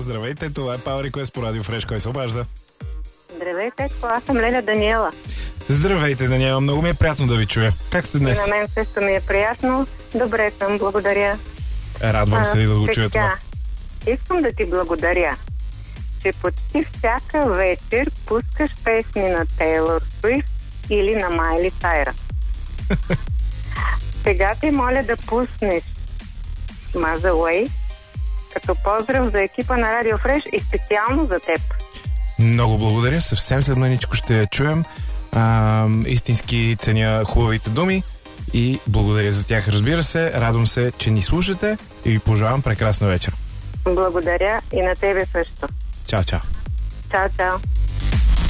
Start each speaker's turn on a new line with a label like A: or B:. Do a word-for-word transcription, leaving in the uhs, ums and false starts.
A: здравейте, това е Power Request по Радио Фреш. Кой се обажда?
B: Здравейте, аз съм Леля Даниела.
A: Здравейте, Даниела, много ми е приятно да ви чуя. Как сте днес?
B: На мен също ми е приятно. Добре съм, благодаря.
A: Радвам се да го чуя това.
B: Искам да ти благодаря, че почти всяка вечер пускаш песни на Тейлор Суифт или на Майли Сайръс. Сега ти моля да пуснеш Miles Away като поздрав за екипа на Радио Фреш и специално за теб.
A: Много благодаря, съвсем след маничко ще я чуем. А, истински ценя хубавите думи и благодаря за тях, разбира се. Радвам се, че ни слушате и ви пожелавам прекрасна вечер.
B: Благодаря и на тебе също.
A: Чао, чао.
B: Чао, чао.